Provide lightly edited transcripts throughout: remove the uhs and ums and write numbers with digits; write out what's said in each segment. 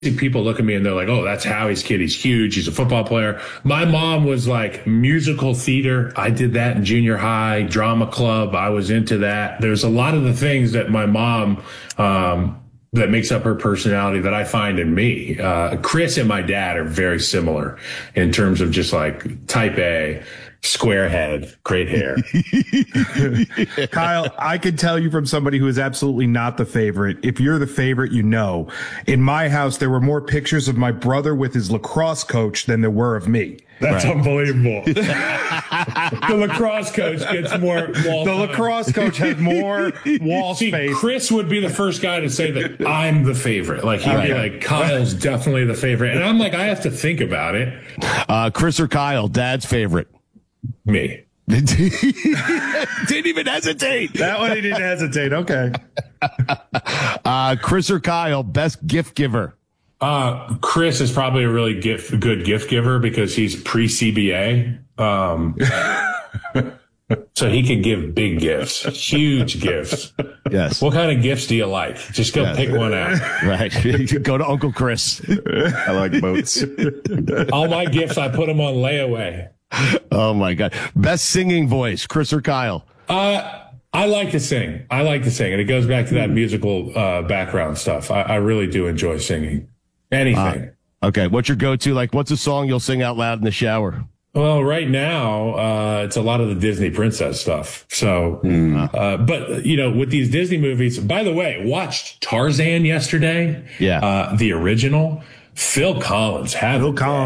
people look at me and they're like, oh, that's Howie's kid. He's huge. He's a football player. My mom was like musical theater. I did that in junior high, drama club. I was into that. There's a lot of the things that my mom, that makes up her personality that I find in me. Chris and my dad are very similar in terms of just like type A, square head, great hair. Kyle, I could tell you from somebody who is absolutely not the favorite. If you're the favorite, you know. In my house, there were more pictures of my brother with his lacrosse coach than there were of me. That's unbelievable. The lacrosse coach gets more wall The lacrosse coach had more wall space. Chris would be the first guy to say that I'm the favorite. Like, he'd be like, Kyle's definitely the favorite. And I'm like, I have to think about it. Chris or Kyle, dad's favorite? Me. Didn't even hesitate. That one he didn't hesitate. Okay. Chris or Kyle, best gift giver? Chris is probably a really good gift giver because he's pre-CBA. So he can give big gifts, huge gifts. Yes. What kind of gifts do you like? Just go pick one out. Right. Go to Uncle Chris. I like boats. All my gifts, I put them on layaway. Oh my God. Best singing voice, Chris or Kyle? I like to sing. And it goes back to that musical background stuff. I really do enjoy singing. Anything. Okay. What's your go-to? Like, what's a song you'll sing out loud in the shower? Well, right now, it's a lot of the Disney princess stuff. So, but you know, with these Disney movies, by the way, watched Tarzan yesterday. Yeah. The original. Phil Collins. Have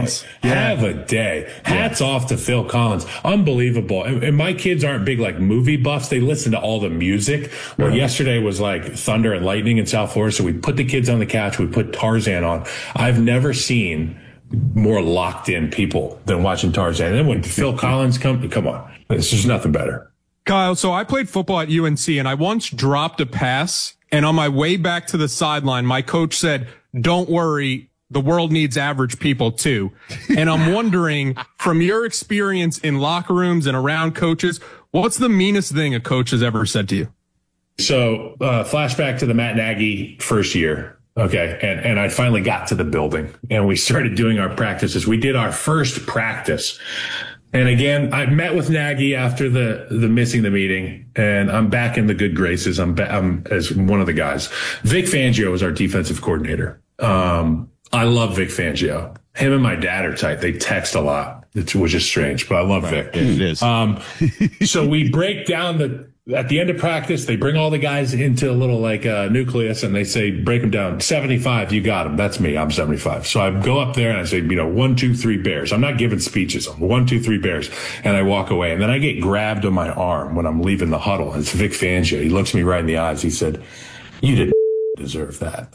a day. Hats off to Phil Collins. Unbelievable. And my kids aren't big like movie buffs. They listen to all the music. Well, yesterday was like thunder and lightning in South Florida. So we put the kids on the couch. We put Tarzan on. I've never seen more locked in people than watching Tarzan. And then when Phil Collins come on, there's just nothing better. Kyle, so I played football at UNC and I once dropped a pass, and on my way back to the sideline, my coach said, "Don't worry, the world needs average people too." And I'm wondering, from your experience in locker rooms and around coaches, what's the meanest thing a coach has ever said to you? So, flashback to the Matt Nagy first year. Okay. And I finally got to the building and we started doing our practices. We did our first practice. And again, I met with Nagy after the missing the meeting, and I'm back in the good graces. I'm as one of the guys. Vic Fangio is our defensive coordinator. I love Vic Fangio. Him and my dad are tight. They text a lot, which is strange, but I love Vic. It is. So we break down at the end of practice, they bring all the guys into a little nucleus and they say, break them down. 75, you got them. That's me. I'm 75. So I go up there and I say, 1, 2, 3 bears. I'm not giving speeches. I'm 1, 2, 3 bears. And I walk away. And then I get grabbed on my arm when I'm leaving the huddle. And it's Vic Fangio. He looks me right in the eyes. He said, "You didn't deserve that."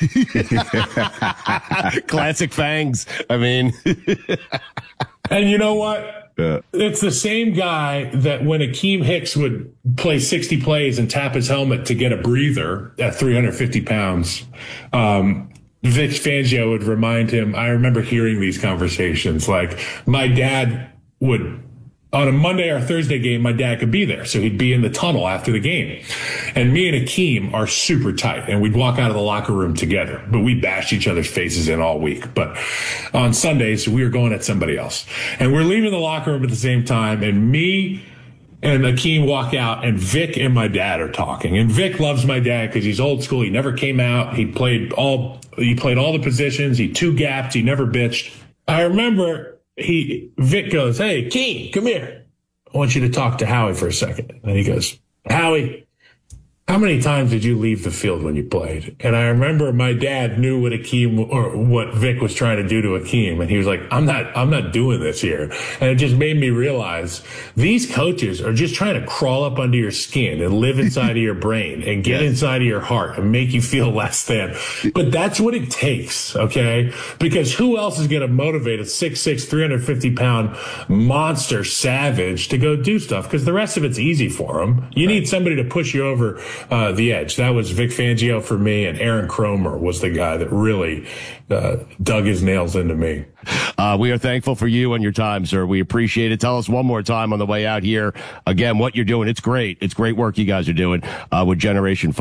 Classic Fangs. I mean, and you know what? It's the same guy that when Akeem Hicks would play 60 plays and tap his helmet to get a breather at 350 pounds, Vic Fangio would remind him. I remember hearing these conversations. Like, my dad would, on a Monday or Thursday game, my dad could be there. So he'd be in the tunnel after the game. And me and Akeem are super tight. And we'd walk out of the locker room together. But we bashed each other's faces in all week. But on Sundays, we were going at somebody else. And we're leaving the locker room at the same time. And me and Akeem walk out, and Vic and my dad are talking. And Vic loves my dad because he's old school. He never came out. He played all the positions. He two-gapped. He never bitched. I remember Vic goes, "Hey, Akeem, come here. I want you to talk to Howie for a second." And he goes, "Howie, how many times did you leave the field when you played?" And I remember my dad knew what what Vic was trying to do to Akeem. And he was like, I'm not doing this here. And it just made me realize these coaches are just trying to crawl up under your skin and live inside of your brain and get inside of your heart and make you feel less than. But that's what it takes. Okay. Because who else is going to motivate a 6'6", 350-pound monster savage to go do stuff? Because the rest of it's easy for them. You need somebody to push you over the edge. That was Vic Fangio for me, and Aaron Cromer was the guy that really dug his nails into me. We are thankful for you and your time, sir. We appreciate it. Tell us one more time on the way out here, again, what you're doing. It's great. It's great work you guys are doing with Generation Fine.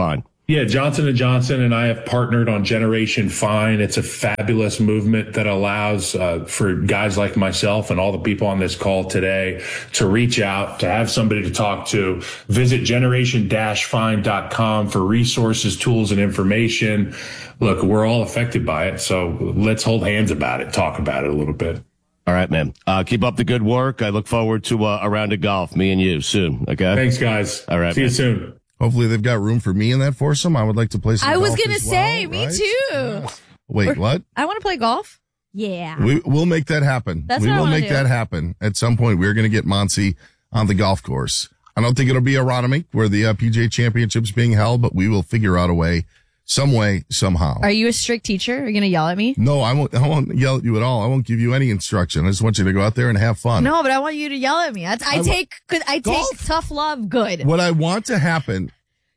Yeah, Johnson & Johnson and I have partnered on Generation Fine. It's a fabulous movement that allows for guys like myself and all the people on this call today to reach out, to have somebody to talk to. Visit generation-fine.com for resources, tools, and information. Look, we're all affected by it, so let's hold hands about it, talk about it a little bit. All right, man. Keep up the good work. I look forward to a round of golf, me and you, soon. Okay? Thanks, guys. All right, see you soon. Hopefully they've got room for me in that foursome. I would like to play some golf. I was going to as say, well, me right? too. Yes. Wait, what? I want to play golf. Yeah. We'll make that happen. That's we what I will wanna make do. that happen. At some point, we're going to get Monty on the golf course. I don't think it'll be Aronimink where the PGA Championship's being held, but we will figure out a way, some way, somehow. Are you a strict teacher? Are you going to yell at me? No, I won't yell at you at all. I won't give you any instruction. I just want you to go out there and have fun. No, but I want you to yell at me. I take Golf? tough love good. What I want to happen,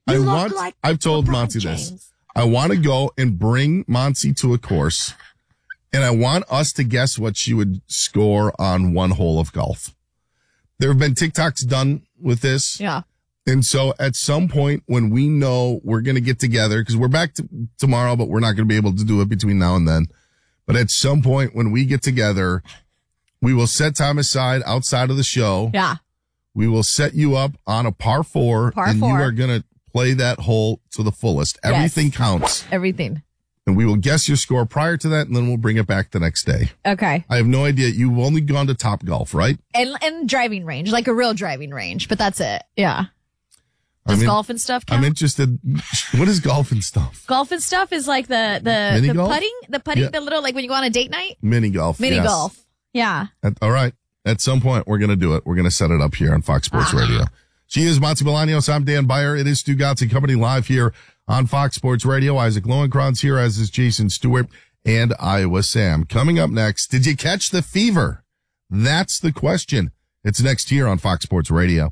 I've told Monty this. I want to go and bring Monty to a course, and I want us to guess what she would score on one hole of golf. There have been TikToks done with this. Yeah. And so at some point when we know we're going to get together, because we're back tomorrow, but we're not going to be able to do it between now and then. But at some point when we get together, we will set time aside outside of the show. Yeah. We will set you up on a par four. Par and four. you are going to play that hole to the fullest. Everything counts. Everything. And we will guess your score prior to that, and then we'll bring it back the next day. Okay. I have no idea. You've only gone to Top Golf, right? And driving range, like a real driving range, but that's it. Yeah. Does golf and stuff count? I'm interested. What is golf and stuff? Golf and stuff is like the Mini golf? putting, Yeah. the little, like when you go on a date night. Mini golf. Mini yes. golf. Yeah. All right. At some point, we're going to do it. We're going to set it up here on Fox Sports Radio. She is Monty Bolaños. I'm Dan Beyer. It is Stu Gotts and Company live here on Fox Sports Radio. Isaac Lowenkron's here, as is Jason Stewart and Iowa Sam. Coming up next, did you catch the fever? That's the question. It's next here on Fox Sports Radio.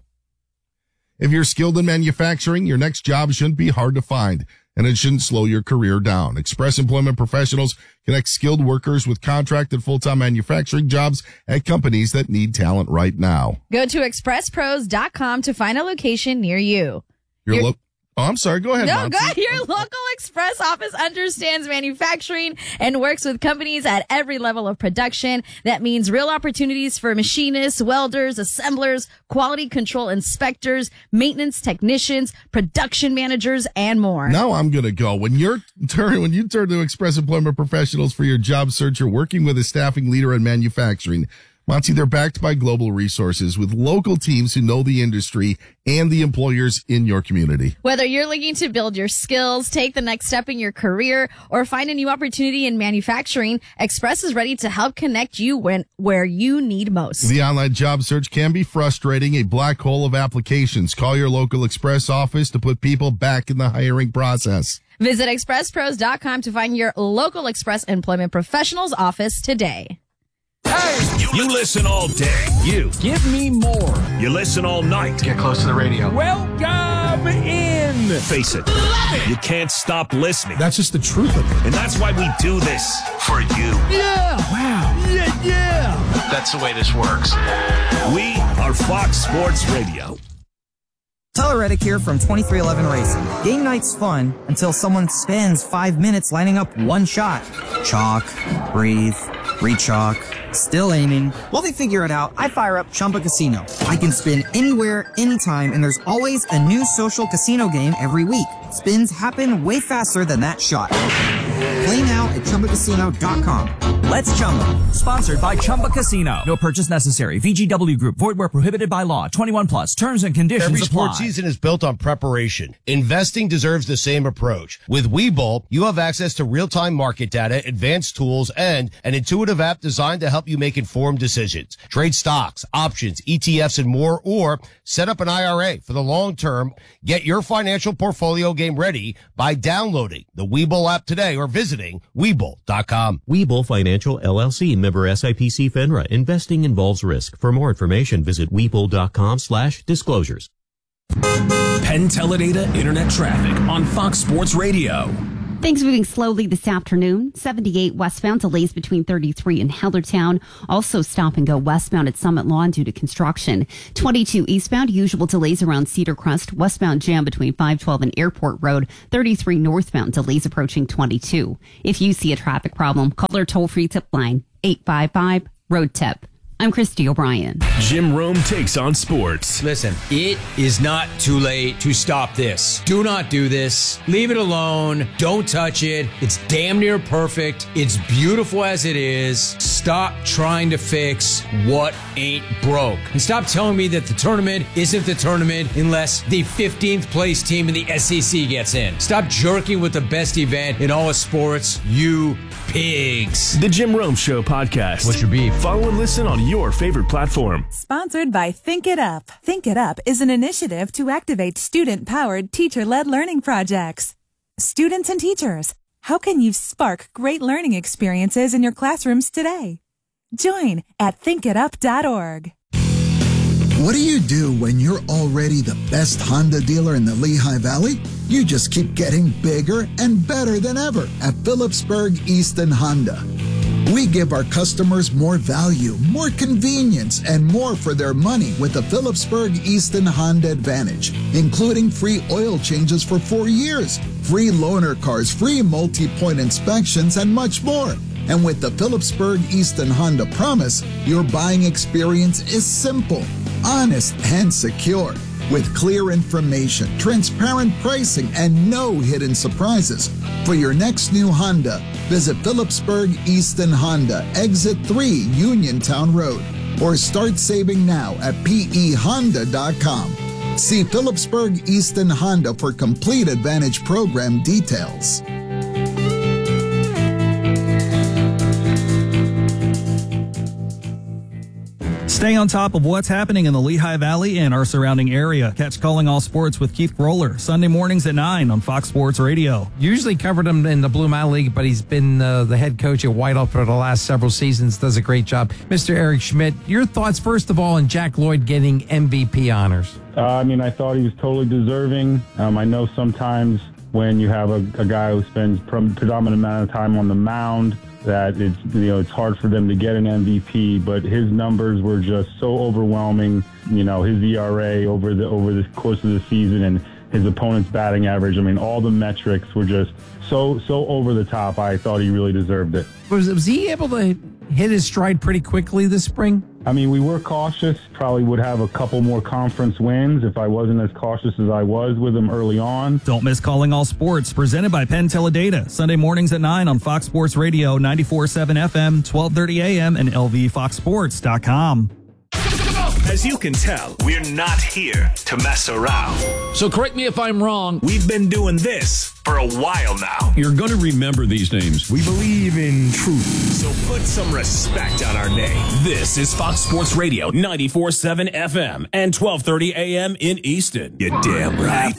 If you're skilled in manufacturing, your next job shouldn't be hard to find, and it shouldn't slow your career down. Express Employment Professionals connect skilled workers with contracted full-time manufacturing jobs at companies that need talent right now. Go to expresspros.com to find a location near you. I'm sorry. Go ahead. No, Monty. go ahead. Your local Express office understands manufacturing and works with companies at every level of production. That means real opportunities for machinists, welders, assemblers, quality control inspectors, maintenance technicians, production managers, and more. Now I'm going to go. When you turn to Express Employment Professionals for your job search, you're working with a staffing leader in manufacturing. Monty, they're backed by global resources with local teams who know the industry and the employers in your community. Whether you're looking to build your skills, take the next step in your career, or find a new opportunity in manufacturing, Express is ready to help connect you where you need most. The online job search can be frustrating, a black hole of applications. Call your local Express office to put people back in the hiring process. Visit expresspros.com to find your local Express Employment Professionals office today. You listen all day. You give me more. You listen all night. Get close to the radio. Welcome in. Face it. You can't stop listening. That's just the truth of it. And that's why we do this for you. Yeah. Wow. Yeah. That's the way this works. We are Fox Sports Radio. Tyler Reddick here from 2311 Racing. Game night's fun until someone spends 5 minutes lining up one shot. Chalk, breathe, re-chalk, still aiming. While they figure it out, I fire up Chumba Casino. I can spin anywhere, anytime, and there's always a new social casino game every week. Spins happen way faster than that shot. Play now at ChumbaCasino.com. Let's Chumba. Sponsored by Chumba Casino. No purchase necessary. VGW Group. Void where prohibited by law. 21 plus. Terms and conditions Every apply. sports season is built on preparation. Investing deserves the same approach. With Webull, you have access to real-time market data, advanced tools, and an intuitive app designed to help you make informed decisions. Trade stocks, options, ETFs, and more, or set up an IRA for the long term. Get your financial portfolio game ready by downloading the Webull app today or visiting Webull.com. Webull Financial LLC, member SIPC FINRA. Investing involves risk. For more information, visit Webull.com/disclosures. Penn Teledata Internet Traffic on Fox Sports Radio. Things moving slowly this afternoon. 78 westbound, delays between 33 and Hellertown. Also stop and go westbound at Summit Lawn due to construction. 22 eastbound, usual delays around Cedar Crest. Westbound jam between 512 and Airport Road. 33 northbound, delays approaching 22. If you see a traffic problem, call our toll-free tip line, 855-ROAD-TIP. I'm Christy O'Brien. Jim Rome takes on sports. Listen, it is not too late to stop this. Do not do this. Leave it alone. Don't touch it. It's damn near perfect. It's beautiful as it is. Stop trying to fix what ain't broke. And stop telling me that the tournament isn't the tournament unless the 15th place team in the SEC gets in. Stop jerking with the best event in all of sports, you pigs. The Jim Rome Show podcast. What's your beef? Follow and listen on your favorite platform. Sponsored by Think It Up. Think It Up is an initiative to activate student-powered, teacher-led learning projects. Students and teachers, how can you spark great learning experiences in your classrooms today? Join at thinkitup.org. What do you do when you're already the best Honda dealer in the Lehigh Valley? You just keep getting bigger and better than ever at Phillipsburg Easton Honda. We give our customers more value, more convenience, and more for their money with the Phillipsburg Easton Honda Advantage, including free oil changes for 4 years, free loaner cars, free multi-point inspections, and much more. And with the Phillipsburg Easton Honda Promise, your buying experience is simple, honest, and secure. With clear information, transparent pricing, and no hidden surprises. For your next new Honda, visit Phillipsburg Easton Honda, Exit 3, Uniontown Road, or start saving now at pehonda.com. See Phillipsburg Easton Honda for complete Advantage program details. Stay on top of what's happening in the Lehigh Valley and our surrounding area. Catch Calling All Sports with Keith Roller, Sunday mornings at 9 on Fox Sports Radio. Usually covered him in the Blue Mountain League, but he's been the head coach at Whitehall for the last several seasons. Does a great job. Mr. Eric Schmidt, your thoughts, first of all, on Jack Lloyd getting MVP honors? I thought he was totally deserving. I know sometimes when you have a guy who spends predominant amount of time on the mound, that it's hard for them to get an MVP, but his numbers were just so overwhelming. His ERA over the course of the season and his opponent's batting average. All the metrics were just so over the top. I thought he really deserved it. Was he able to hit his stride pretty quickly this spring? We were cautious. Probably would have a couple more conference wins if I wasn't as cautious as I was with him early on. Don't miss Calling All Sports, presented by Penn Teledata. Sunday mornings at 9 on Fox Sports Radio, 94.7 FM, 12:30 a.m. and lvfoxsports.com. As you can tell, we're not here to mess around. So correct me if I'm wrong. We've been doing this for a while now. You're going to remember these names. We believe in truth. So put some respect on our name. This is Fox Sports Radio, 94.7 FM and 12:30 a.m. in Easton. You're damn right.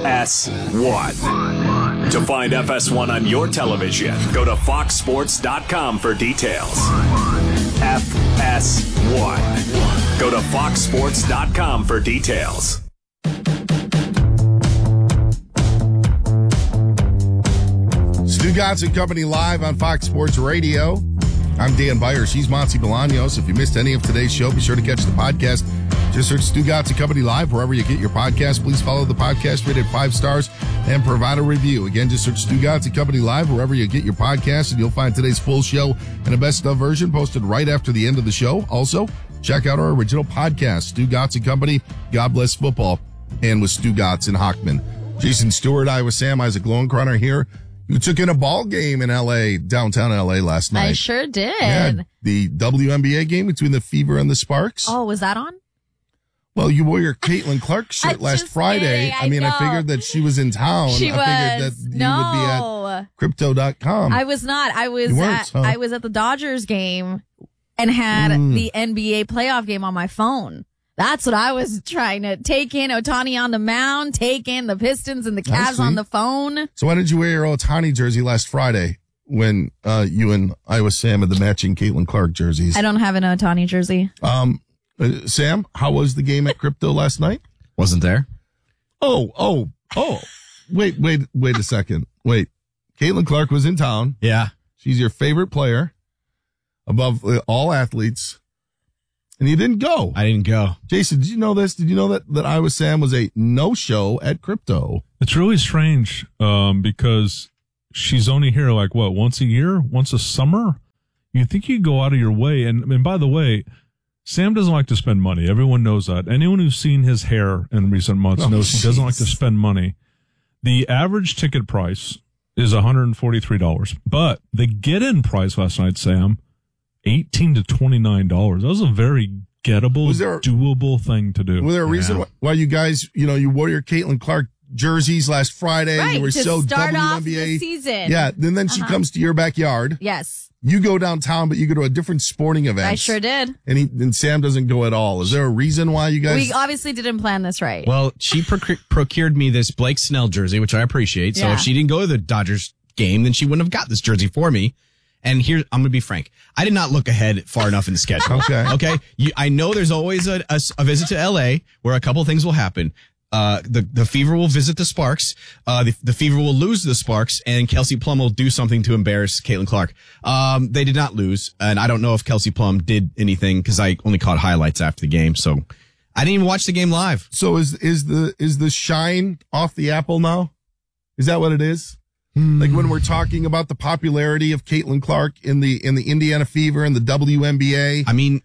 FS1. To find FS1 on your television, go to foxsports.com for details. FS1. Go to foxsports.com for details. Stugotz and Company live on Fox Sports Radio. I'm Dan Byers. He's Monty Bolaños. If you missed any of today's show, be sure to catch the podcast. Just search Stugotz and Company live wherever you get your podcast. Please follow the podcast, rate it 5 stars, and provide a review. Again, just search Stugotz and Company live wherever you get your podcast, and you'll find today's full show and a best of version posted right after the end of the show. Also, check out our original podcast, Stugotz and Company, God Bless Football, and with Stugotz and Hockman. Jason Stewart, Iowa Sam, Isaac Lowenkron here. You took in a ball game in L.A., downtown L.A. last night. I sure did. Yeah, the WNBA game between the Fever and the Sparks. Oh, was that on? Well, you wore your Caitlin Clark shirt last Friday. I figured that she was in town. She I figured that you would be at crypto.com. I was not. I was at the Dodgers game and had the NBA playoff game on my phone. That's what I was trying to take in. Ohtani on the mound, take in the Pistons and the Cavs on the phone. So why did you wear your Ohtani jersey last Friday when you and Iowa Sam had the matching Caitlin Clark jerseys? I don't have an Ohtani jersey. Sam, how was the game at Crypto last night? Wasn't there. Oh. Wait a second. Wait. Caitlin Clark was in town. Yeah. She's your favorite player above all athletes. And you didn't go. I didn't go. Jason, did you know this? Did you know that Iowa Sam was a no-show at Crypto? It's really strange because she's only here like, what, once a year? Once a summer? You think you'd go out of your way. And by the way, Sam doesn't like to spend money. Everyone knows that. Anyone who's seen his hair in recent months knows he doesn't like to spend money. The average ticket price is $143. But the get-in price last night, Sam, $18 to $29. That was a very gettable, doable thing to do. Was there a reason why you guys, you wore your Caitlin Clark jerseys last Friday? Right, you were to so start WNBA. off the season. Yeah, and then she comes to your backyard. Yes. You go downtown, but you go to a different sporting event. I sure did. And Sam doesn't go at all. Is there a reason why you guys? We obviously didn't plan this right. Well, she procured me this Blake Snell jersey, which I appreciate. So Yeah. if she didn't go to the Dodgers game, then she wouldn't have got this jersey for me. And here, I'm going to be frank. I did not look ahead far enough in the schedule. Okay. I know there's always a visit to LA where a couple things will happen. The Fever will visit the Sparks. The Fever will lose the Sparks, and Kelsey Plum will do something to embarrass Caitlin Clark. They did not lose, and I don't know if Kelsey Plum did anything because I only caught highlights after the game, so I didn't even watch the game live. So is the shine off the apple now? Is that what it is? Like when we're talking about the popularity of Caitlin Clark in the Indiana Fever and the WNBA.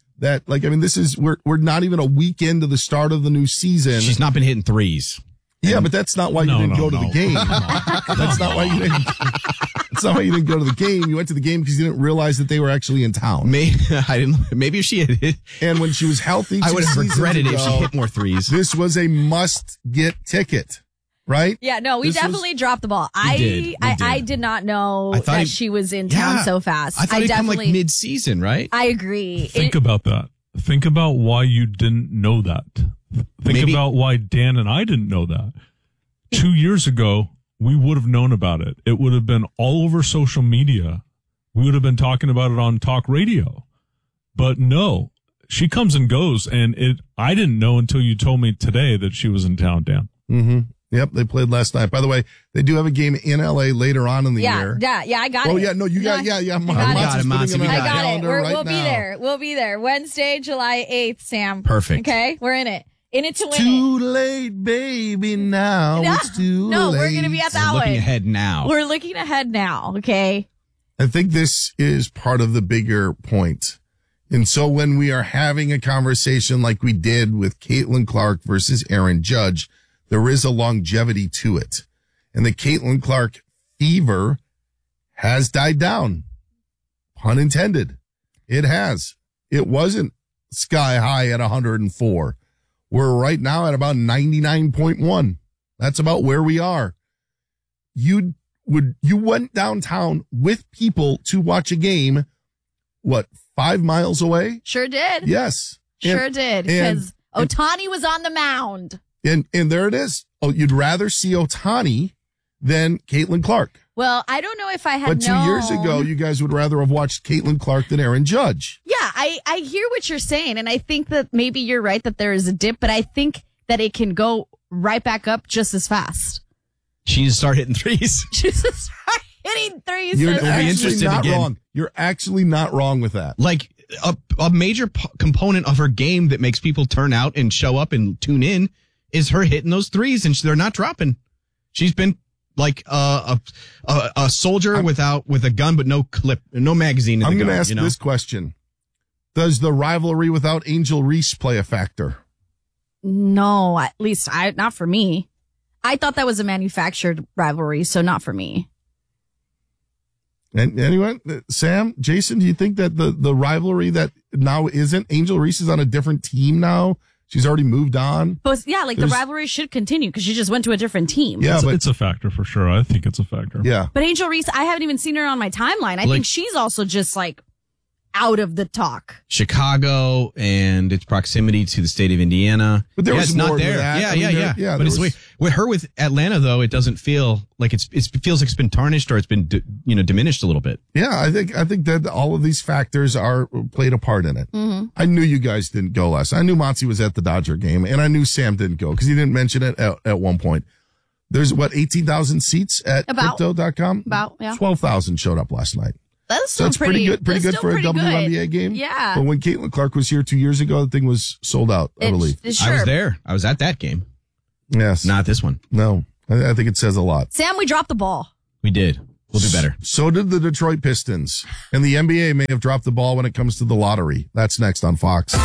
This is we're not even a week into the start of the new season. She's not been hitting threes. Yeah, but that's not why you didn't go to the game. That's not why you didn't. That's not why you didn't go to the game. You went to the game because you didn't realize that they were actually in town. Maybe if she had hit, and when she was healthy, I would have regretted if she ago, hit more threes. This was a must-get ticket, right? Yeah, no, we definitely dropped the ball. We did. I did not know I thought that she was in town so fast. I thought he'd come like mid-season, right? I agree. Think about that. Think about why you didn't know that. Think about why Dan and I didn't know that. 2 years ago, we would have known about it. It would have been all over social media. We would have been talking about it on talk radio. But no, she comes and goes, and I didn't know until you told me today that she was in town, Dan. Mm-hmm. Yep, they played last night. By the way, they do have a game in LA later on in the year. Yeah, I got it. Oh, yeah, no, you got, yeah. I got it. We'll be there. We'll be there. Wednesday, July 8th, Sam. Perfect. Okay, we're in it. In it to win too late, baby, now. It's too late. No, we're going to be at that one. Looking ahead now. We're looking ahead now, okay? I think this is part of the bigger point. And so when we are having a conversation like we did with Caitlin Clark versus Aaron Judge, there is a longevity to it. And the Caitlin Clark fever has died down. Pun intended. It has. It wasn't sky high at 104. We're right now at about 99.1. That's about where we are. You went downtown with people to watch a game, 5 miles away? Sure did. Yes. Sure did. Because Ohtani was on the mound. And there it is. Oh, you'd rather see Ohtani than Caitlin Clark. Well, I don't know if I had But 2 years ago, you guys would rather have watched Caitlin Clark than Aaron Judge. Yeah, I hear what you're saying, and I think that maybe you're right that there is a dip, but I think that it can go right back up just as fast. She needs to start hitting threes. Just start hitting threes. You're actually not wrong. You're actually not wrong with that. Like a major component of her game that makes people turn out and show up and tune in is her hitting those threes, and they're not dropping. She's been like a soldier with a gun, but no clip, no magazine. I'm going to ask this question: does the rivalry without Angel Reese play a factor? No, at least not for me. I thought that was a manufactured rivalry, so not for me. And anyway, Sam, Jason, do you think that the rivalry that now isn't Angel Reese is on a different team now? She's already moved on. But yeah, the rivalry should continue because she just went to a different team. Yeah, it's a factor for sure. I think it's a factor. Yeah. But Angel Reese, I haven't even seen her on my timeline. I think she's also just out of the talk. Chicago and its proximity to the state of Indiana. But there was it's more not there. to that. Yeah. But it's with Atlanta though, it doesn't feel like it feels like it's been tarnished or it's been diminished a little bit. Yeah, I think that all of these factors are played a part in it. Mm-hmm. I knew you guys didn't go last. I knew Monty was at the Dodger game, and I knew Sam didn't go because he didn't mention it at one point. There's 18,000 seats at crypto.com? About, yeah. 12,000 showed up last night. That's So that's pretty good for a WNBA game. Yeah. But when Caitlin Clark was here 2 years ago, the thing was sold out, I believe. I was there. I was at that game. Yes. Not this one. No. I think it says a lot. Sam, we dropped the ball. We did. We'll do better. So did the Detroit Pistons. And the NBA may have dropped the ball when it comes to the lottery. That's next on Fox.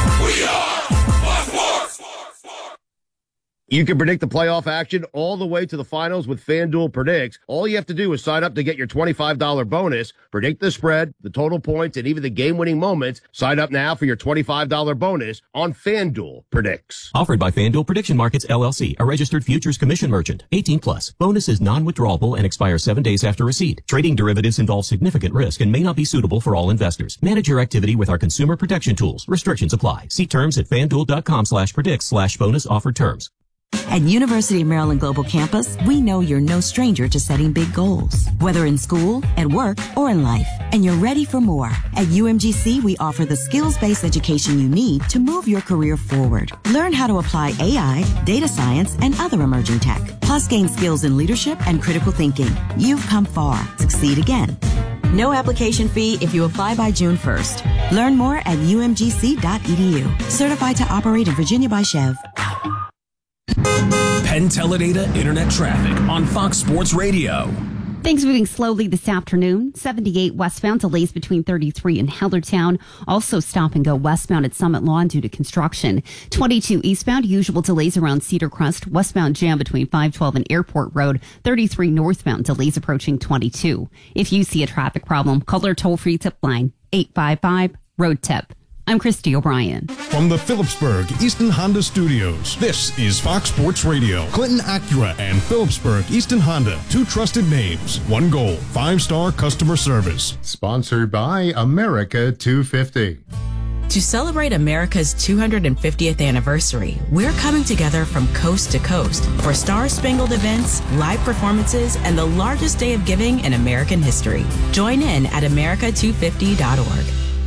You can predict the playoff action all the way to the finals with FanDuel Predicts. All you have to do is sign up to get your $25 bonus, predict the spread, the total points, and even the game-winning moments. Sign up now for your $25 bonus on FanDuel Predicts. Offered by FanDuel Prediction Markets, LLC, a registered futures commission merchant. 18+. Bonus is non-withdrawable and expires 7 days after receipt. Trading derivatives involves significant risk and may not be suitable for all investors. Manage your activity with our consumer protection tools. Restrictions apply. See terms at FanDuel.com/predicts/bonus offer terms. At University of Maryland Global Campus, we know you're no stranger to setting big goals, whether in school, at work, or in life, and you're ready for more. At UMGC, we offer the skills-based education you need to move your career forward. Learn how to apply AI, data science, and other emerging tech, plus gain skills in leadership and critical thinking. You've come far. Succeed again. No application fee if you apply by June 1st. Learn more at umgc.edu. Certified to operate in Virginia by Chev. Penn Teledata Internet Traffic on Fox Sports Radio. Things moving slowly this afternoon. 78 westbound, delays between 33 and Hellertown. Also stop and go westbound at Summit Lawn due to construction. 22 eastbound, usual delays around Cedar Crest. Westbound jam between 512 and Airport Road. 33 northbound, delays approaching 22. If you see a traffic problem, call our toll-free tip line, 855-ROAD-TIP. I'm Christy O'Brien. From the Phillipsburg Easton Honda Studios, this is Fox Sports Radio. Clinton Acura and Phillipsburg Easton Honda, two trusted names, one goal, 5-star customer service. Sponsored by America 250. To celebrate America's 250th anniversary, we're coming together from coast to coast for star-spangled events, live performances, and the largest day of giving in American history. Join in at america250.org.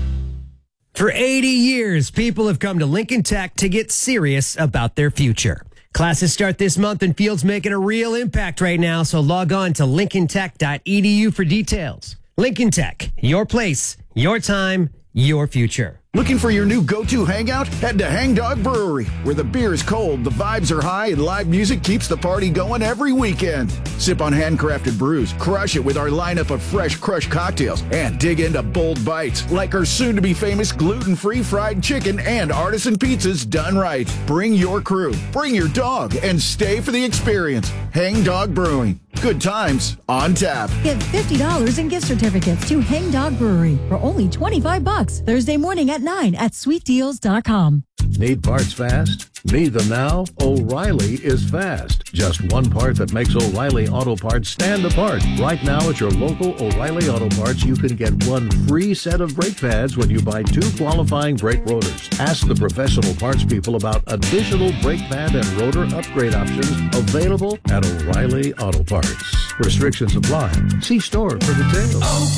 For 80 years, people have come to Lincoln Tech to get serious about their future. Classes start this month and Field's making a real impact right now, so log on to lincolntech.edu for details. Lincoln Tech, your place, your time, your future. Looking for your new go-to hangout? Head to Hang Dog Brewery, where the beer is cold, the vibes are high, and live music keeps the party going every weekend. Sip on handcrafted brews, crush it with our lineup of fresh crushed cocktails, and dig into bold bites like our soon-to-be famous gluten-free fried chicken and artisan pizzas done right. Bring your crew, bring your dog, and stay for the experience. Hang Dog Brewing. Good times on tap. Get $50 in gift certificates to Hang Dog Brewery for only $25 Thursday morning at 9 at sweetdeals.com. Need parts fast? Need them now? O'Reilly is fast. Just one part that makes O'Reilly Auto Parts stand apart. Right now at your local O'Reilly Auto Parts, you can get one free set of brake pads when you buy 2 qualifying brake rotors. Ask the professional parts people about additional brake pad and rotor upgrade options available at O'Reilly Auto Parts. Restrictions apply. See store for details.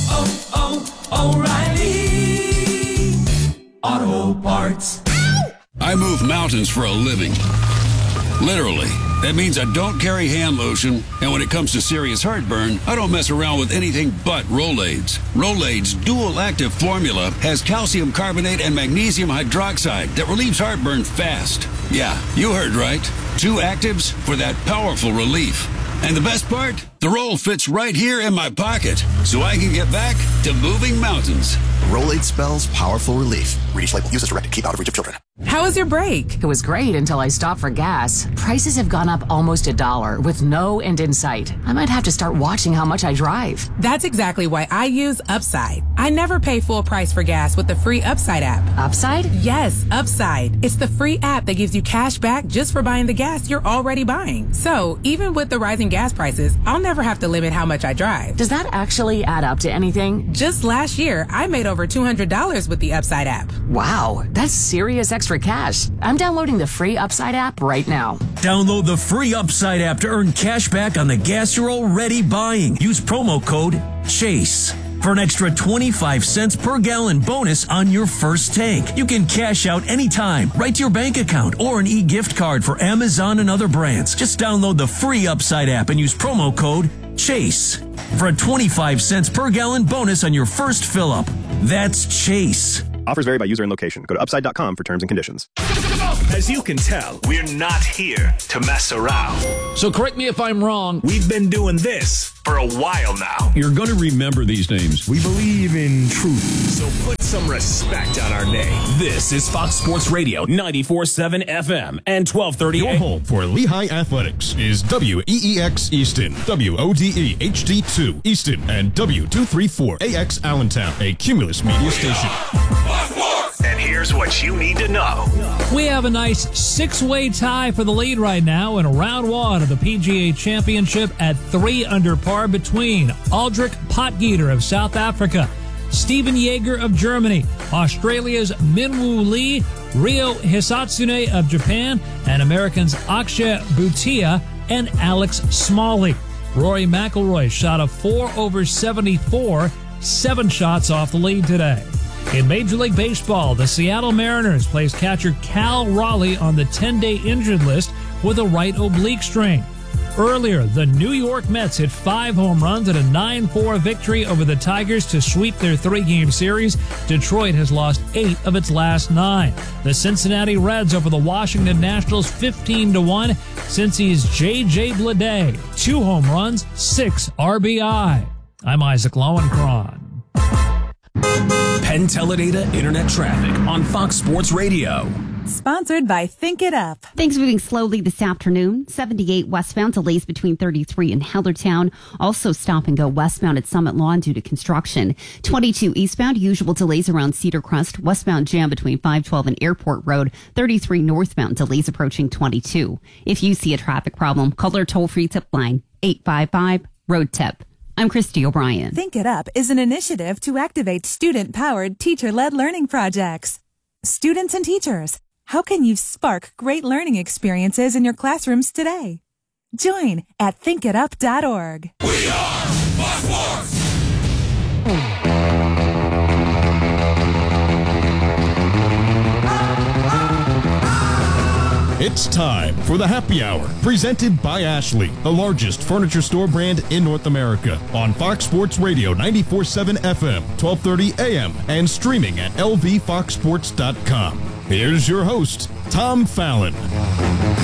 O'Reilly Auto Parts. I move mountains for a living. Literally. That means I don't carry hand lotion, and when it comes to serious heartburn, I don't mess around with anything but Rolaids. Rolaids' dual-active formula has calcium carbonate and magnesium hydroxide that relieves heartburn fast. Yeah, you heard right. 2 actives for that powerful relief. And the best part? The roll fits right here in my pocket, so I can get back to moving mountains. Rolade spells powerful relief. Read each label. Use as directed. Keep out of reach of children. How was your break? It was great until I stopped for gas. Prices have gone up almost $1 with no end in sight. I might have to start watching how much I drive. That's exactly why I use Upside. I never pay full price for gas with the free Upside app. Upside? Yes, Upside. It's the free app that gives you cash back just for buying the gas you're already buying. So even with the rising gas prices, I'll never have to limit how much I drive. Does that actually add up to anything? Just last year, I made over $200 with the Upside app. Wow, that's serious extra cash. I'm downloading the free Upside app right now. Download the free Upside app to earn cash back on the gas you're already buying. Use promo code CHASE. for an extra 25 cents per gallon bonus on your first tank. You can cash out anytime, right to your bank account, or an e-gift card for Amazon and other brands. Just download the free Upside app and use promo code CHASE for a 25 cents per gallon bonus on your first fill-up. That's CHASE. Offers vary by user and location. Go to upside.com for terms and conditions. As you can tell, we're not here to mess around. So correct me if I'm wrong. We've been doing this for a while now. You're going to remember these names. We believe in truth. So put some respect on our name. This is Fox Sports Radio 94.7 FM and 1230 Your home for Lehigh Athletics is WEEX Easton, WODE HD2 Easton, and W234AX Allentown, a Cumulus media station. And here's what you need to know. We have a nice 6-way tie for the lead right now in round 1 of the PGA Championship at 3 under par between Aldrich Potgieter of South Africa, Stephen Jaeger of Germany, Australia's Minwoo Lee, Ryo Hisatsune of Japan, and Americans Akshay Bhutia and Alex Smalley. Rory McIlroy shot a 4 over 74, 7 shots off the lead today. In Major League Baseball, the Seattle Mariners placed catcher Cal Raleigh on the 10-day injured list with a right oblique strain. Earlier, the New York Mets hit 5 home runs in a 9-4 victory over the Tigers to sweep their 3-game series. Detroit has lost 8 of its last 9. The Cincinnati Reds over the Washington Nationals 15-1. Cincy's J.J. Bleday, 2 home runs, 6 RBI. I'm Isaac Lowenkron. Penn Teledata Internet Traffic on Fox Sports Radio. Sponsored by Think It Up. Things moving slowly this afternoon. 78 westbound, delays between 33 and Hellertown. Also stop and go westbound at Summit Lawn due to construction. 22 eastbound, usual delays around Cedar Crest. Westbound jam between 512 and Airport Road. 33 northbound, delays approaching 22. If you see a traffic problem, call our toll-free tip line, 855-ROAD-TIP. I'm Christy O'Brien. Think It Up is an initiative to activate student-powered, teacher-led learning projects. Students and teachers, how can you spark great learning experiences in your classrooms today? Join at thinkitup.org. We are Fox Sports! It's time for the Happy Hour, presented by Ashley, the largest furniture store brand in North America, on Fox Sports Radio 94.7 FM, 1230 AM, and streaming at lvfoxsports.com. Here's your host, Tom Fallon.